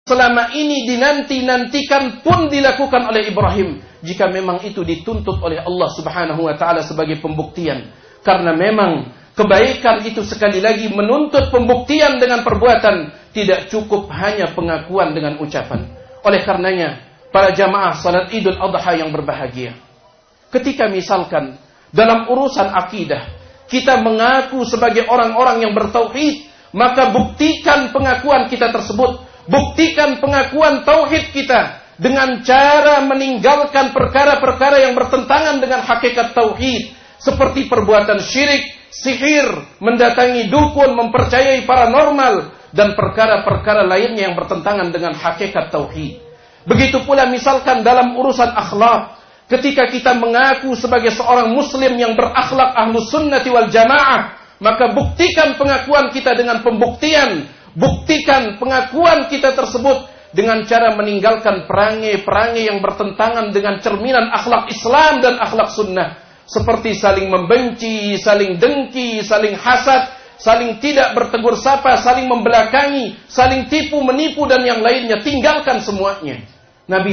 selama ini dinanti-nantikan pun dilakukan oleh Ibrahim, jika memang itu dituntut oleh Allah Subhanahu wa taala sebagai pembuktian. Karena memang kebaikan itu sekali lagi menuntut pembuktian dengan perbuatan, tidak cukup hanya pengakuan dengan ucapan. Oleh karenanya, para jamaah salat Idul Adha yang berbahagia, ketika misalkan dalam urusan akidah kita mengaku sebagai orang-orang yang bertauhid, maka buktikan pengakuan kita tersebut. Buktikan pengakuan tauhid kita dengan cara meninggalkan perkara-perkara yang bertentangan dengan hakikat tauhid, seperti perbuatan syirik, sihir, mendatangi dukun, mempercayai paranormal, dan perkara-perkara lainnya yang bertentangan dengan hakikat tauhid. Begitu pula misalkan dalam urusan akhlak, ketika kita mengaku sebagai seorang muslim yang berakhlak ahlus sunnati wal jamaah, maka buktikan pengakuan kita dengan pembuktian. Buktikan pengakuan kita tersebut dengan cara meninggalkan perangai-perangai yang bertentangan dengan cerminan akhlak Islam dan akhlak sunnah. Seperti saling membenci, saling dengki, saling hasad, saling tidak bertegur sapa, saling membelakangi, saling tipu, menipu, dan yang lainnya. Tinggalkan semuanya. Nabi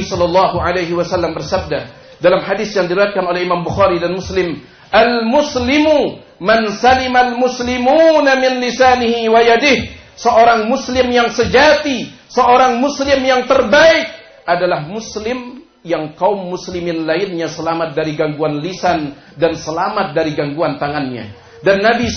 SAW bersabda dalam hadis yang diriwayatkan oleh Imam Bukhari dan Muslim, Al-Muslimu man salimal muslimuna min lisanihi wa yadihi. Seorang muslim yang sejati, seorang muslim yang terbaik adalah muslim yang kaum muslimin lainnya selamat dari gangguan lisan dan selamat dari gangguan tangannya. Dan Nabi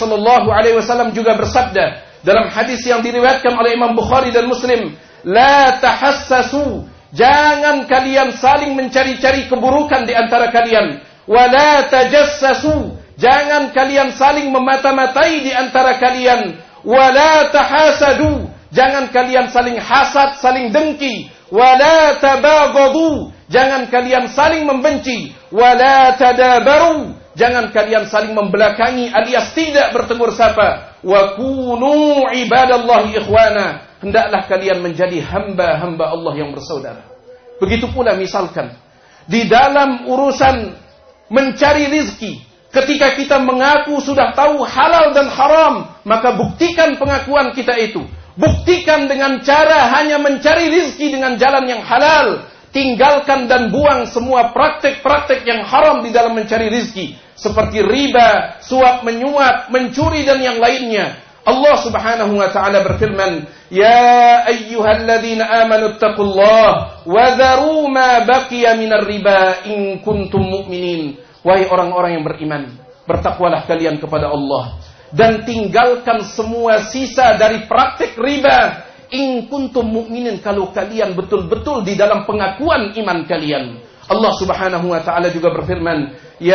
SAW juga bersabda dalam hadis yang diriwayatkan oleh Imam Bukhari dan Muslim, La tahassasu, jangan kalian saling mencari-cari keburukan di antara kalian. Wa la tajassasu, jangan kalian saling memata-matai di antara kalian. Wala tahasadu, jangan kalian saling hasad, saling dengki. Wala tabaghadu, jangan kalian saling membenci. Wala tadabaru, jangan kalian saling membelakangi alias tidak bertegur sapa. Wa kunu ibadallahi ikhwana, hendaklah kalian menjadi hamba-hamba Allah yang bersaudara. Begitu pula misalkan di dalam urusan mencari rizki, ketika kita mengaku sudah tahu halal dan haram, maka buktikan pengakuan kita itu. Buktikan dengan cara hanya mencari rizki dengan jalan yang halal. Tinggalkan dan buang semua praktek-praktek yang haram di dalam mencari rizki, seperti riba, suap menyuap, mencuri, dan yang lainnya. Allah Subhanahu wa ta'ala berfirman, Ya ayyuhalladzina amanu attaqullah wa dharu ma baqiya minar riba in kuntum mu'minin. Wahai orang-orang yang beriman, bertakwalah kalian kepada Allah dan tinggalkan semua sisa dari praktek riba. In kuntum mu'minin, kalau kalian betul-betul di dalam pengakuan iman kalian. Allah Subhanahu wa ta'ala juga berfirman,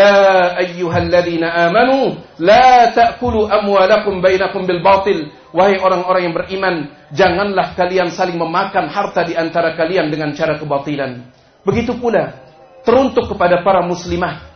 Ya ayyuhalladzina amanu la ta'kulu amwalakum bainakum bil batil. Wahai orang-orang yang beriman, janganlah kalian saling memakan harta di antara kalian dengan cara kebatilan. Begitu pula teruntuk kepada para muslimah,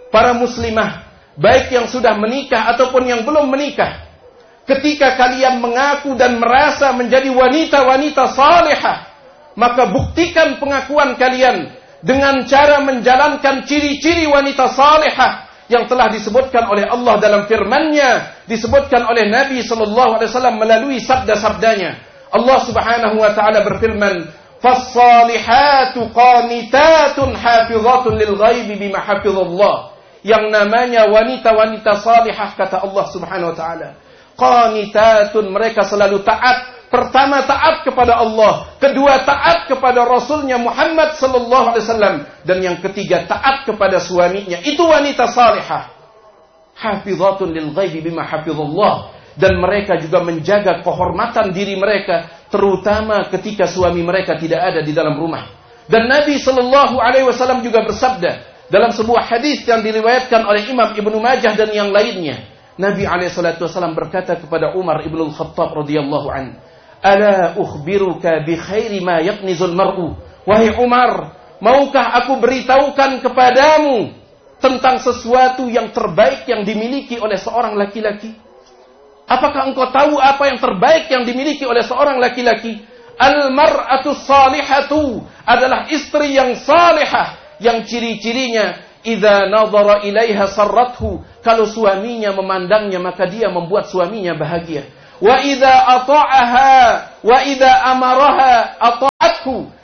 baik yang sudah menikah ataupun yang belum menikah. Ketika kalian mengaku dan merasa menjadi wanita-wanita salihah, maka buktikan pengakuan kalian dengan cara menjalankan ciri-ciri wanita salihah yang telah disebutkan oleh Allah dalam firman-Nya, disebutkan oleh Nabi SAW melalui sabda-sabdanya. Allah Subhanahu wa ta'ala berfirman, Fas-salihatu qanitatun hafizatun lil ghaibi bima hafizallah. Yang namanya wanita-wanita salihah, kata Allah Subhanahu wa ta'ala, qanitatun, mereka selalu taat. Pertama, taat kepada Allah. Kedua, taat kepada Rasulnya Muhammad sallallahu alaihi wasallam. Dan yang ketiga, taat kepada suaminya. Itu wanita salihah. Hafizatun lil ghaibi bima hafizallah. Dan mereka juga menjaga kehormatan diri mereka, terutama ketika suami mereka tidak ada di dalam rumah. Dan Nabi sallallahu alaihi wasallam juga bersabda dalam sebuah hadis yang diriwayatkan oleh Imam Ibnu Majah dan yang lainnya. Nabi SAW berkata kepada Umar Ibn Khattab radhiyallahu anhu, Ala ukhbiruka bi khairi ma yaknizul mar'u. Wahai Umar, maukah aku beritahukan kepadamu tentang sesuatu yang terbaik yang dimiliki oleh seorang laki-laki? Apakah engkau tahu apa yang terbaik yang dimiliki oleh seorang laki-laki? Al-mar'atu salihatu, adalah istri yang salihah, yang ciri-cirinya idza nadhara ilaiha sarrathu, kalau suaminya memandangnya maka dia membuat suaminya bahagia. Wa idza ata'aha wa idza amaraha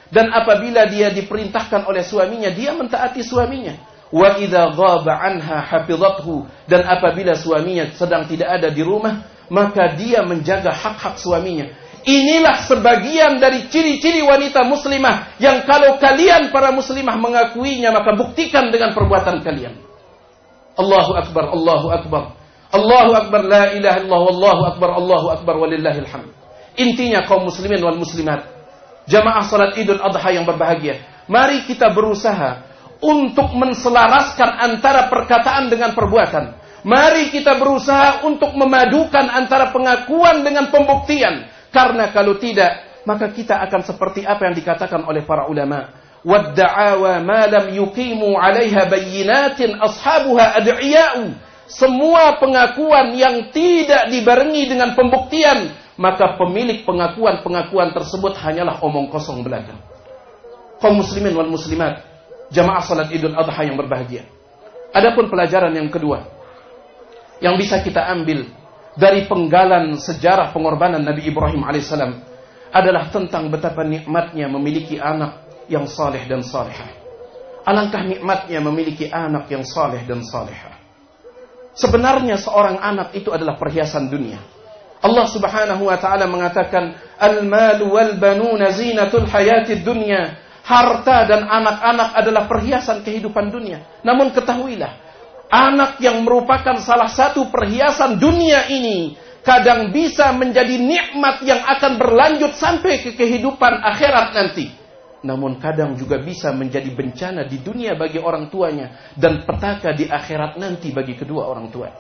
Dan apabila dia diperintahkan oleh suaminya, dia mentaati suaminya. Wa idza ghaba anha hafizathu, dan apabila suaminya sedang tidak ada di rumah, maka dia menjaga hak-hak suaminya. Inilah sebagian dari ciri-ciri wanita muslimah yang kalau kalian para muslimah mengakuinya, maka buktikan dengan perbuatan kalian. Allahu akbar, Allahu akbar. Allahu akbar, la ilaha illallah, wallahu akbar, Allahu akbar, walillahil hamd. Intinya kaum muslimin wal muslimat, jamaah salat Idul Adha yang berbahagia, mari kita berusaha untuk menselaraskan antara perkataan dengan perbuatan. Mari kita berusaha untuk memadukan antara pengakuan dengan pembuktian. Karena kalau tidak, maka kita akan seperti apa yang dikatakan oleh para ulama. Wadda'awa ma lam yuqimu 'alaiha bayyinatin ashabuha ad'iya'u. Semua pengakuan yang tidak dibarengi dengan pembuktian, maka pemilik pengakuan-pengakuan tersebut hanyalah omong kosong belaka. Kaum muslimin wal muslimat, jamaah salat Idul Adha yang berbahagia. Adapun pelajaran yang kedua yang bisa kita ambil dari penggalan sejarah pengorbanan Nabi Ibrahim alaihissalam adalah tentang betapa nikmatnya memiliki anak yang saleh dan salihah. Alangkah nikmatnya memiliki anak yang saleh dan salihah. Sebenarnya seorang anak itu adalah perhiasan dunia. Allah Subhanahu wa taala mengatakan, "Al-malu wal banuna zinatul hayatid dunya." Harta dan anak-anak adalah perhiasan kehidupan dunia. Namun ketahuilah, anak yang merupakan salah satu perhiasan dunia ini kadang bisa menjadi nikmat yang akan berlanjut sampai ke kehidupan akhirat nanti. Namun kadang juga bisa menjadi bencana di dunia bagi orang tuanya dan petaka di akhirat nanti bagi kedua orang tuanya.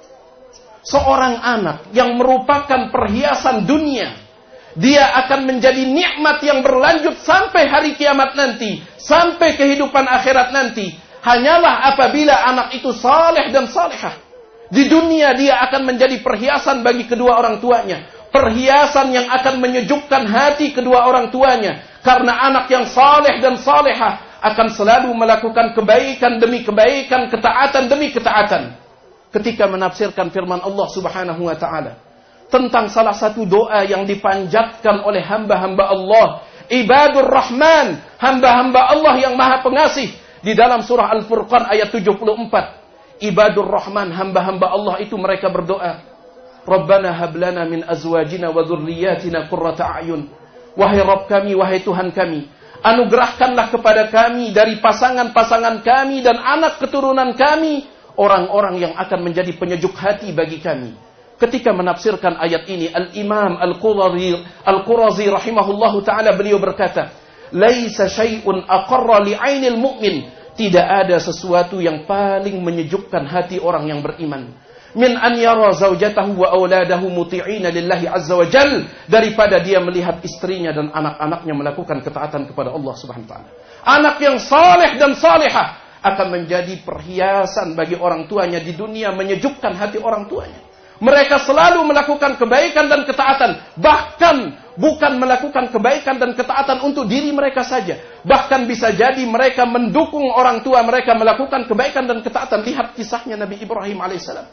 Seorang anak yang merupakan perhiasan dunia, dia akan menjadi nikmat yang berlanjut sampai hari kiamat nanti, sampai kehidupan akhirat nanti. Hanyalah apabila anak itu saleh dan salihah. Di dunia dia akan menjadi perhiasan bagi kedua orang tuanya. Perhiasan yang akan menyejukkan hati kedua orang tuanya. Karena anak yang saleh dan salihah akan selalu melakukan kebaikan demi kebaikan, ketaatan demi ketaatan. Ketika menafsirkan firman Allah Subhanahu wa taala tentang salah satu doa yang dipanjatkan oleh hamba-hamba Allah, Ibadur Rahman, hamba-hamba Allah yang Maha Pengasih. Di dalam surah Al-Furqan ayat 74, Ibadur Rahman, hamba-hamba Allah itu mereka berdoa, Rabbana hablana min azwajina wa dhurriyyatina qurrata a'yun. Wahai Rabb kami, wahai Tuhan kami, anugerahkanlah kepada kami dari pasangan-pasangan kami dan anak keturunan kami orang-orang yang akan menjadi penyejuk hati bagi kami. Ketika menafsirkan ayat ini, Al-Imam Al-Qurazi rahimahullahu ta'ala, beliau berkata, Laisa syai'un aqarra li'ainil mu'min. Tidak ada sesuatu yang paling menyejukkan hati orang yang beriman. Min an yara zaujatahu wa auladahu muti'ina lillahi azza wa jal. Daripada dia melihat istrinya dan anak-anaknya melakukan ketaatan kepada Allah subhanahu wa ta'ala. Anak yang saleh dan salihah akan menjadi perhiasan bagi orang tuanya di dunia, menyejukkan hati orang tuanya. Mereka selalu melakukan kebaikan dan ketaatan. Bahkan bukan melakukan kebaikan dan ketaatan untuk diri mereka saja. Bahkan bisa jadi mereka mendukung orang tua mereka melakukan kebaikan dan ketaatan. Lihat kisahnya Nabi Ibrahim alaihissalam.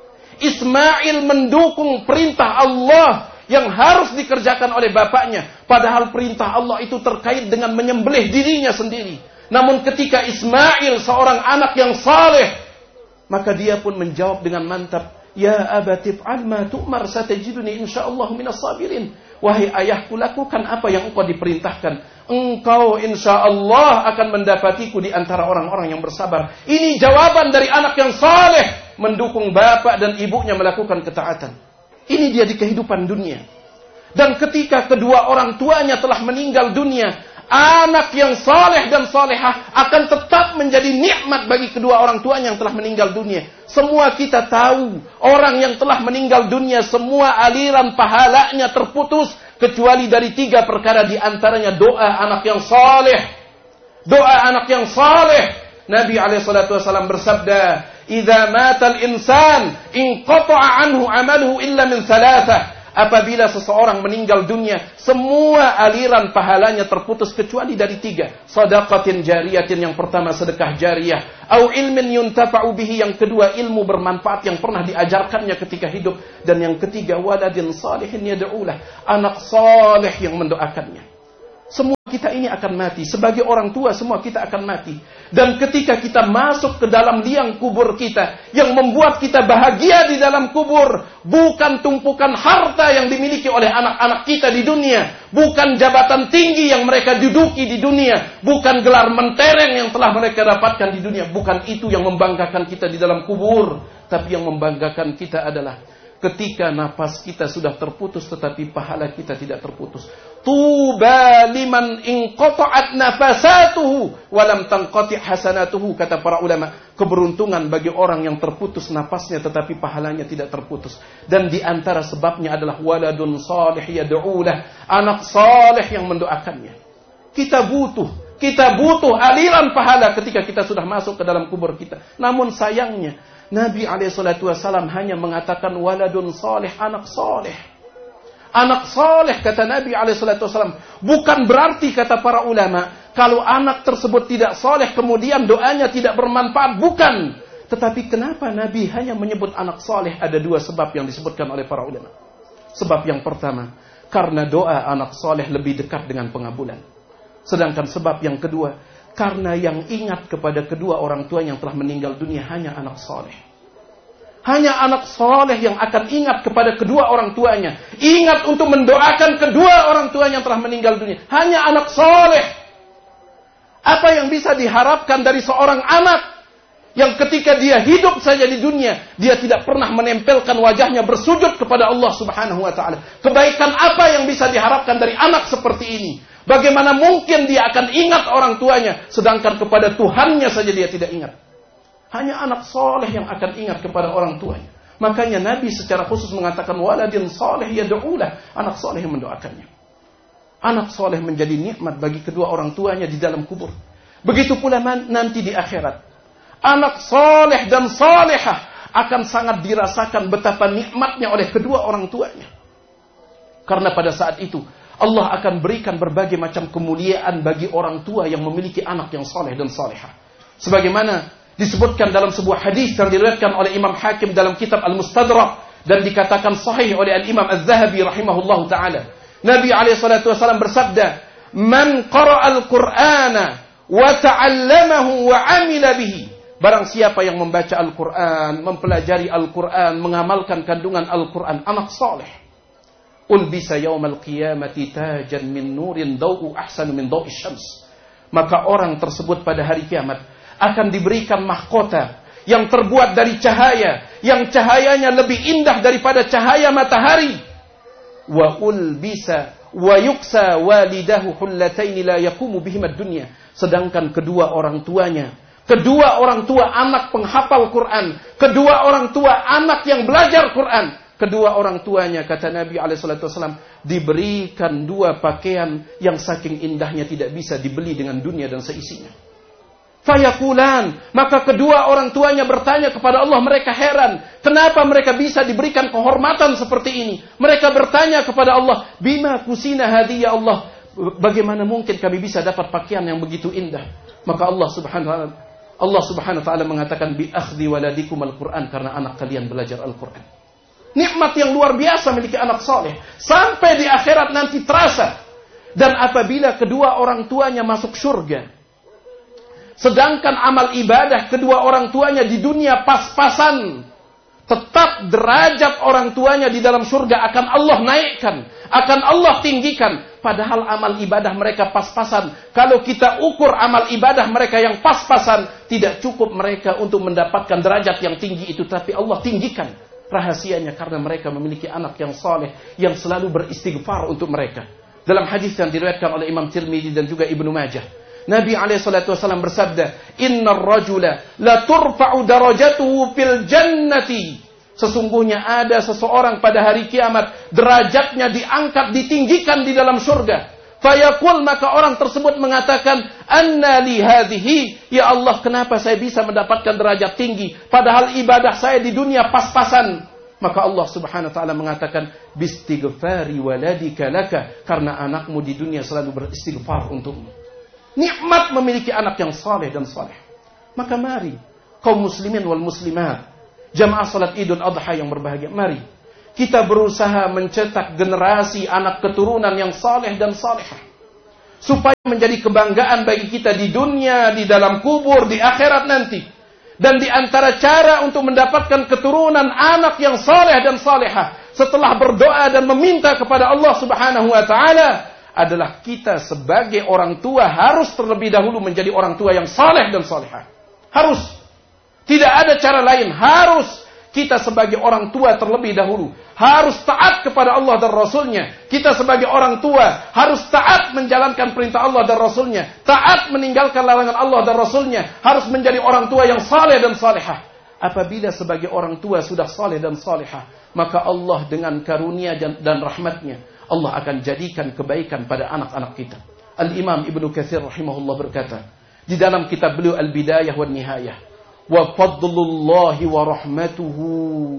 Ismail mendukung perintah Allah yang harus dikerjakan oleh bapaknya. Padahal perintah Allah itu terkait dengan menyembelih dirinya sendiri. Namun ketika Ismail seorang anak yang saleh, maka dia pun menjawab dengan mantap, Ya abati fa'al ma tu'mar satajiduni insyaallah minas sabirin. Wahai ayahku, lakukan apa yang engkau diperintahkan. Engkau insyaallah akan mendapatiku di antara orang-orang yang bersabar. Ini jawaban dari anak yang saleh, mendukung bapak dan ibunya melakukan ketaatan. Ini dia di kehidupan dunia. Dan ketika kedua orang tuanya telah meninggal dunia, anak yang saleh dan salehah akan tetap menjadi nikmat bagi kedua orang tuanya yang telah meninggal dunia. Semua kita tahu, orang yang telah meninggal dunia, semua aliran pahalanya terputus, kecuali dari 3 perkara, di antaranya doa anak yang saleh. Doa anak yang saleh. Nabi SAW bersabda, "Idza matal insan, inqata'a anhu amaluhu illa min thalathah." Apabila seseorang meninggal dunia, semua aliran pahalanya terputus kecuali dari 3. Shadaqatin jariyatin, yang pertama sedekah jariyah. Au ilmin yuntafa'u bihi, yang kedua ilmu bermanfaat yang pernah diajarkannya ketika hidup. Dan yang ketiga waladin salihin yad'ulah, anak saleh yang mendoakannya. Semua kita ini akan mati. Sebagai orang tua semua kita akan mati. Dan ketika kita masuk ke dalam liang kubur kita, yang membuat kita bahagia di dalam kubur, bukan tumpukan harta yang dimiliki oleh anak-anak kita di dunia, bukan jabatan tinggi yang mereka duduki di dunia, bukan gelar mentereng yang telah mereka dapatkan di dunia. Bukan itu yang membanggakan kita di dalam kubur. Tapi yang membanggakan kita adalah ketika nafas kita sudah terputus tetapi pahala kita tidak terputus. Tuba liman inqata'at nafasatuhu wa lam tanqati' hasanatuhu, kata para ulama. Keberuntungan bagi orang yang terputus nafasnya tetapi pahalanya tidak terputus. Dan di antara sebabnya adalah waladun salih yad'ulah, anak saleh yang mendoakannya. Kita butuh aliran pahala ketika kita sudah masuk ke dalam kubur kita. Namun sayangnya Nabi SAW hanya mengatakan waladun salih, anak saleh. Anak saleh, kata Nabi SAW. Bukan berarti, kata para ulama, kalau anak tersebut tidak saleh kemudian doanya tidak bermanfaat. Bukan. Tetapi kenapa Nabi hanya menyebut anak saleh? Ada dua sebab yang disebutkan oleh para ulama. Sebab yang pertama, karena doa anak saleh lebih dekat dengan pengabulan. Sedangkan sebab yang kedua, karena yang ingat kepada kedua orang tua yang telah meninggal dunia hanya anak soleh. Hanya anak soleh yang akan ingat kepada kedua orang tuanya. Ingat untuk mendoakan kedua orang tuanya yang telah meninggal dunia. Hanya anak soleh. Apa yang bisa diharapkan dari seorang anak yang ketika dia hidup saja di dunia, dia tidak pernah menempelkan wajahnya bersujud kepada Allah Subhanahu wa ta'ala. Kebaikan apa yang bisa diharapkan dari anak seperti ini? Bagaimana mungkin dia akan ingat orang tuanya, sedangkan kepada Tuhannya saja dia tidak ingat. Hanya anak soleh yang akan ingat kepada orang tuanya. Makanya Nabi secara khusus mengatakan waladin soleh yad'ulah, anak soleh yang mendoakannya. Anak soleh menjadi nikmat bagi kedua orang tuanya di dalam kubur. Begitu pula nanti di akhirat. Anak soleh dan solehah akan sangat dirasakan betapa nikmatnya oleh kedua orang tuanya. Karena pada saat itu Allah akan berikan berbagai macam kemuliaan bagi orang tua yang memiliki anak yang saleh dan salihah. Sebagaimana disebutkan dalam sebuah hadis yang diriwayatkan oleh Imam Hakim dalam kitab Al-Mustadrak dan dikatakan sahih oleh Al-Imam Az-Zahabi rahimahullahu taala. Nabi SAW bersabda, "Man qara'al Qur'ana wa ta'allamahu wa 'amila bihi." Barang siapa yang membaca Al-Qur'an, mempelajari Al-Qur'an, mengamalkan kandungan Al-Qur'an, anak saleh. Ulbisa yaumal qiyamati tajan min nurin daw'u ahsanu min daw'i syams. Maka orang tersebut pada hari kiamat akan diberikan mahkota yang terbuat dari cahaya, yang cahayanya lebih indah daripada cahaya matahari. Wa ulbisa wa yuksa walidahu hullataini la yaqumu bihima dunya. Sedangkan kedua orang tuanya, kedua orang tua anak penghafal Quran, kedua orang tua anak yang belajar Quran, kedua orang tuanya, kata Nabi SAW, diberikan dua pakaian yang saking indahnya tidak bisa dibeli dengan dunia dan seisinya. Fayakulan, maka kedua orang tuanya bertanya kepada Allah, mereka heran. Kenapa mereka bisa diberikan kehormatan seperti ini? Mereka bertanya kepada Allah, bima kusina hadi ya Allah, bagaimana mungkin kami bisa dapat pakaian yang begitu indah? Maka Allah subhanahu wa ta'ala mengatakan, bi akhdhi waladikum al-Quran, karena anak kalian belajar Al-Quran. Nikmat yang luar biasa memiliki anak soleh. Sampai di akhirat nanti terasa. Dan apabila kedua orang tuanya masuk surga, sedangkan amal ibadah kedua orang tuanya di dunia pas-pasan, tetap derajat orang tuanya di dalam surga akan Allah naikkan, akan Allah tinggikan. Padahal amal ibadah mereka pas-pasan. Kalau kita ukur amal ibadah mereka yang pas-pasan, tidak cukup mereka untuk mendapatkan derajat yang tinggi itu. Tapi Allah tinggikan. Rahasianya karena mereka memiliki anak yang saleh yang selalu beristighfar untuk mereka. Dalam hadis yang diriwayatkan oleh Imam Tirmidzi dan juga Ibnu Majah, Nabi SAW bersabda, "Innar rajula la turfa'u darajatuhu fil jannati." Sesungguhnya ada seseorang pada hari kiamat derajatnya diangkat, ditinggikan di dalam surga. Fayaqul, maka orang tersebut mengatakan, "Anna li hadhihi?" Ya Allah, kenapa saya bisa mendapatkan derajat tinggi padahal ibadah saya di dunia pas-pasan? Maka Allah Subhanahu wa taala mengatakan, "Bistighfari waladika laka," karena anakmu di dunia selalu beristighfar untukmu. Nikmat memiliki anak yang saleh dan saleh. Maka mari kaum muslimin wal muslimat, jamaah salat Idul Adha yang berbahagia, mari kita berusaha mencetak generasi anak keturunan yang saleh dan salehah. supaya menjadi kebanggaan bagi kita di dunia, di dalam kubur, di akhirat nanti. Dan di antara cara untuk mendapatkan keturunan anak yang saleh dan salehah setelah berdoa dan meminta kepada Allah Subhanahu wa taala adalah kita sebagai orang tua harus terlebih dahulu menjadi orang tua yang saleh dan salehah. Harus. Tidak ada cara lain. Harus. Kita sebagai orang tua terlebih dahulu harus taat kepada Allah dan Rasulnya. Kita sebagai orang tua harus taat menjalankan perintah Allah dan Rasulnya. Taat meninggalkan larangan Allah dan Rasulnya. Harus menjadi orang tua yang saleh dan salehah. Apabila sebagai orang tua sudah saleh dan salehah, maka Allah dengan karunia dan rahmatnya, Allah akan jadikan kebaikan pada anak-anak kita. Al-Imam Ibnu Katsir rahimahullah berkata, di dalam kitab beliau Al-Bidayah wa Nihayah, wa fadlullahi wa rahmatuhu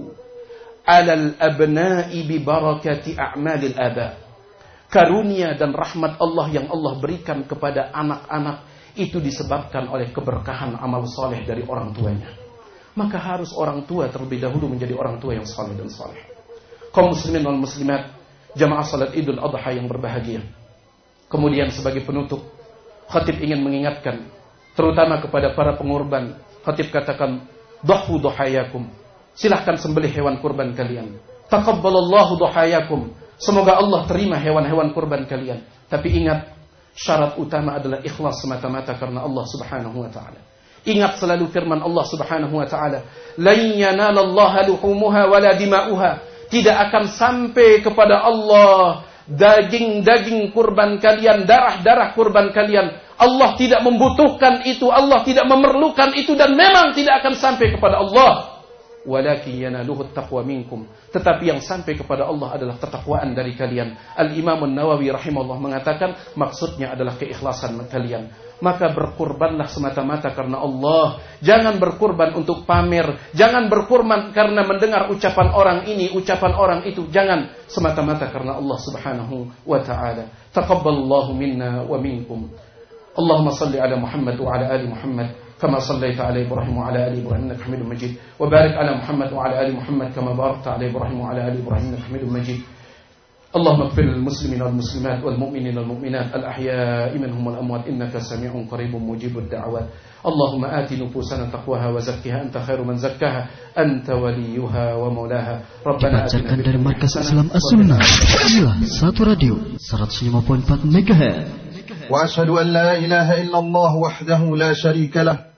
'alal abna'i bi barakati a'malil aba. Karunia dan rahmat Allah yang Allah berikan kepada anak-anak itu disebabkan oleh keberkahan amal saleh dari orang tuanya. Maka harus orang tua terlebih dahulu menjadi orang tua yang saleh dan saleh. Kaum muslimin wal muslimat, jamaah salat Idul Adha yang berbahagia. Kemudian sebagai penutup, khatib ingin mengingatkan terutama kepada para pengorban. Khatib katakan, dhahu dhahayakum. Silahkan sembelih hewan kurban kalian. Taqabbalallahu dhahayakum. Semoga Allah terima hewan-hewan kurban kalian. Tapi ingat, syarat utama adalah ikhlas semata-mata karena Allah Subhanahu wa taala. Ingat selalu firman Allah Subhanahu wa taala, "Lan yanalallaha luhumuha wala dima'uha." Tidak akan sampai kepada Allah daging-daging kurban kalian, darah-darah kurban kalian. Allah tidak membutuhkan itu, Allah tidak memerlukan itu, dan memang tidak akan sampai kepada Allah. Walakin yanaluhu taqwa minkum. Tetapi yang sampai kepada Allah adalah ketakwaan dari kalian. Al-Imam An-Nawawi rahimahullah mengatakan maksudnya adalah keikhlasan kalian. Maka berkurbanlah semata-mata karena Allah. Jangan berkurban untuk pamer. Jangan berkurban karena mendengar ucapan orang ini, ucapan orang itu. Jangan, semata-mata karena Allah Subhanahu wa ta'ala. Taqabbalallahu minna wa minkum. Allahumma salli ala Muhammad wa ala ali Muhammad kama sallaita ala Ibrahim wa ala ali Ibrahim innaka Hamidum Majid wa barik ala Muhammad wa ala ali Muhammad kama barakta ala Ibrahim wa ala ali Ibrahim innaka Hamidum Majid. Allahumma ighfir lil muslimina wal muslimat wal mu'minina wal mu'minat al ahya'i minhum wal amwat innaka sami'un qaribun mujibud da'awat. Allahumma ati nufusana taqwaha wa zakkiha anta khairu man zakkaha anta waliyuha wa maulaha. Rabbana atina dari Markas Islam As-Sunnah. Inilah satu radio 105.4 MHz. وأشهد أن لا إله إلا الله وحده لا شريك له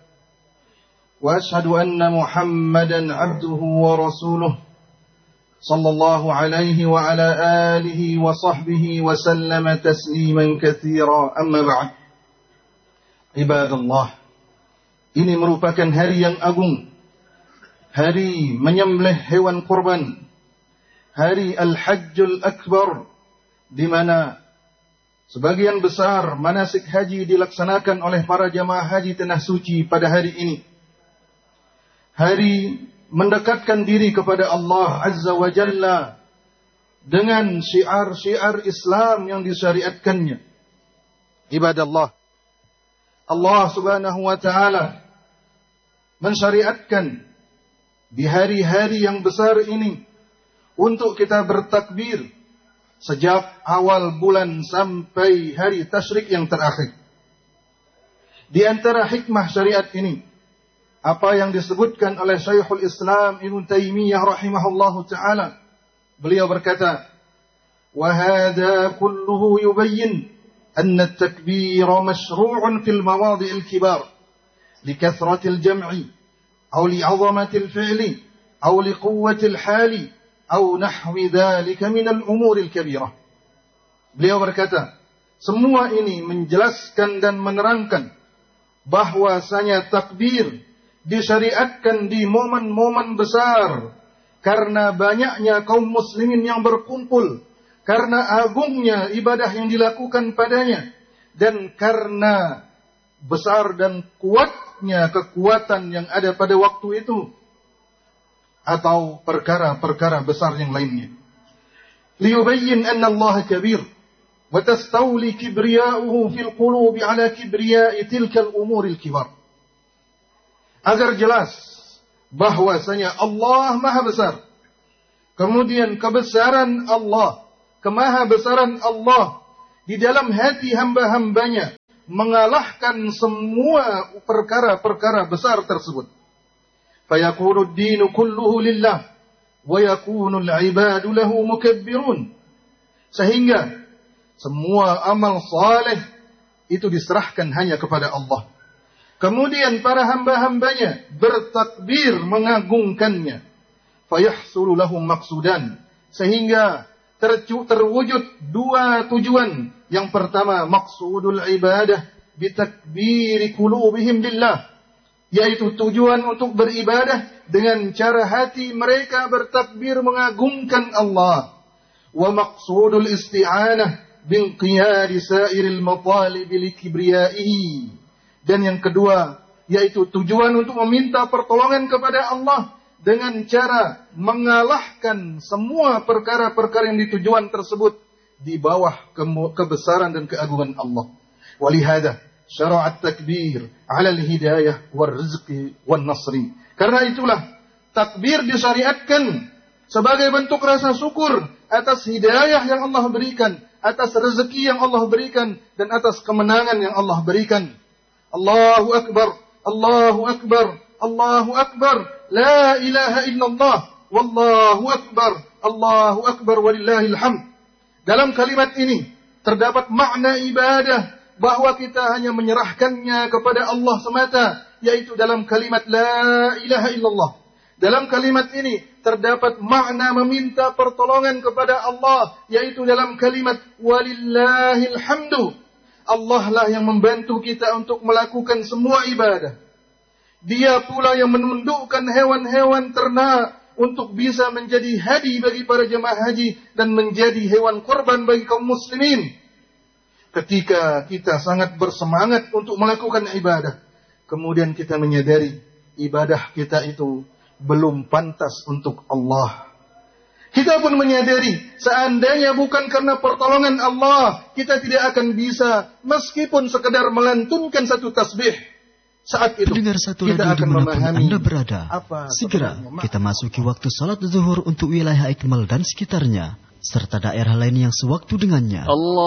وأشهد أن محمدا عبده ورسوله صلى الله عليه وعلى آله وصحبه وسلم تسليما كثيرا أما بعد عباد الله, ini merupakan hari yang agung, hari menyembelih hewan kurban, hari Al-Hajjul Akbar, di mana sebagian besar manasik haji dilaksanakan oleh para jamaah haji tanah suci pada hari ini. Hari mendekatkan diri kepada Allah Azza wa Jalla dengan syiar-syiar Islam yang disyariatkannya. Ibadallah, Allah Subhanahu wa ta'ala mensyariatkan di hari-hari yang besar ini untuk kita bertakbir sejak awal bulan sampai hari tasyrik yang terakhir. Di antara hikmah syariat ini, apa yang disebutkan oleh Syekhul Islam Ibnu Taimiyah rahimahullahu taala, beliau berkata, "Wa hadha kulluhu yubayyin anna at-takbir mashru'un fil mawadi' al-kibar likathrati al-jam'i aw li'azamati al-fi'li aw liquwwati al-hali atau nahwi dzalika minal umuril kabirah." Beliau berkata, semua ini menjelaskan dan menerangkan bahwasanya takbir disyariatkan di momen-momen besar karena banyaknya kaum muslimin yang berkumpul, karena agungnya ibadah yang dilakukan padanya, dan karena besar dan kuatnya kekuatan yang ada pada waktu itu, atau perkara-perkara besar yang lainnya. Liyubayyin anna Allah kabir wa tastawli kibriya'uhu fil qulubi ala kibriya'i tilka al-umuril kibar. Agar jelas bahwasanya Allah Maha Besar. Kemudian kebesaran Allah, kemahabesaran Allah di dalam hati hamba-hambanya mengalahkan semua perkara-perkara besar tersebut. Fayakunu ad-dinu kulluhu lillah wa yakunu al-ibadu lahu mukabbirun. Sehingga semua amal saleh itu diserahkan hanya kepada Allah. Kemudian para hamba-hambanya bertakbir mengagungkannya. Fayahsulu lahum maqsudan. Sehingga terwujud dua tujuan. Yang pertama, maqsudul ibadah bitakbiri qulubihim lillah. Yaitu tujuan untuk beribadah dengan cara hati mereka bertakbir mengagungkan Allah. Wa maqsudul isti'anah binqiyadi sairil matalib likibriyaihi. Dan yang kedua, yaitu tujuan untuk meminta pertolongan kepada Allah dengan cara mengalahkan semua perkara-perkara yang ditujuan tersebut di bawah kebesaran dan keagungan Allah. Walihada syara'at takbir 'ala al-hidayah war-rizqi wan-nasri. Karena itulah takbir disyariatkan sebagai bentuk rasa syukur atas hidayah yang Allah berikan, atas rezeki yang Allah berikan, dan atas kemenangan yang Allah berikan. Allahu Akbar, Allahu Akbar, Allahu Akbar, la ilaha illallah, wallahu Akbar, Allahu Akbar, walillahil hamd. Dalam kalimat ini terdapat makna ibadah, bahwa kita hanya menyerahkannya kepada Allah semata, yaitu dalam kalimat la ilaha illallah. Dalam kalimat ini terdapat makna meminta pertolongan kepada Allah, yaitu dalam kalimat walillahil hamdu. Allah lah yang membantu kita untuk melakukan semua ibadah. Dia pula yang menundukkan hewan-hewan ternak untuk bisa menjadi hadi bagi para jemaah haji dan menjadi hewan korban bagi kaum muslimin. Ketika kita sangat bersemangat untuk melakukan ibadah, kemudian kita menyadari ibadah kita itu belum pantas untuk Allah. Kita pun menyadari, seandainya bukan karena pertolongan Allah, kita tidak akan bisa, meskipun sekedar melantunkan satu tasbih. Saat itu, pendengar satu kita radio akan dimanapun memahami Anda berada. Segera kita masuki waktu salat zuhur untuk wilayah Ikmal dan sekitarnya, serta daerah lain yang sewaktu dengannya.